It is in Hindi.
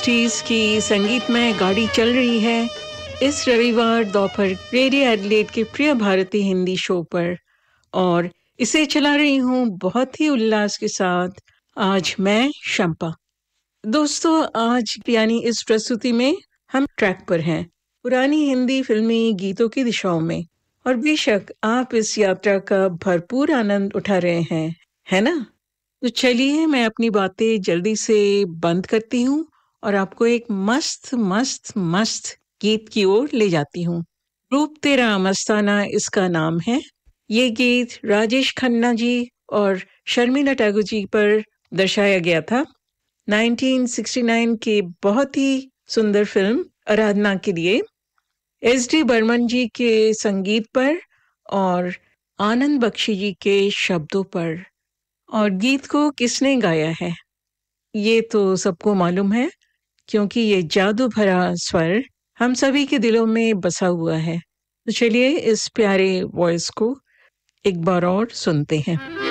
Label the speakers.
Speaker 1: 60s की संगीतमय गाड़ी चल रही है इस रविवार दोपहर रेडियो एडिलेड के प्रिय भारती हिंदी शो पर और इसे चला रही हूँ बहुत ही उल्लास के साथ। आज मैं शंपा। दोस्तों, आज यानी इस प्रस्तुति में हम ट्रैक पर हैं पुरानी हिंदी फिल्मी गीतों की दिशाओं में, और बेशक आप इस यात्रा का भरपूर आनंद उठा रहे हैं, है ना? तो चलिए मैं अपनी बातें जल्दी से बंद करती हूँ और आपको एक मस्त मस्त मस्त गीत की ओर ले जाती हूँ। रूप तेरा मस्ताना इसका नाम है। ये गीत राजेश खन्ना जी और शर्मिला टैगोर जी पर दर्शाया गया था 1969 के बहुत ही सुंदर फिल्म आराधना के लिए। एस.डी. बर्मन जी के संगीत पर और आनंद बख्शी जी के शब्दों पर। और गीत को किसने गाया है ये तो सबको मालूम है, क्योंकि ये जादू भरा स्वर हम सभी के दिलों में बसा हुआ है। तो चलिए इस प्यारे वॉइस को एक बार और सुनते हैं।